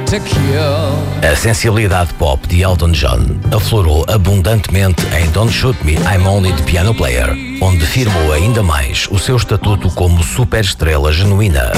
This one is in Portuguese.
to kill. A sensibilidade pop de Elton John aflorou abundantemente em Don't Shoot Me, I'm Only the Piano Player, onde firmou ainda mais o seu estatuto como superestrela genuína.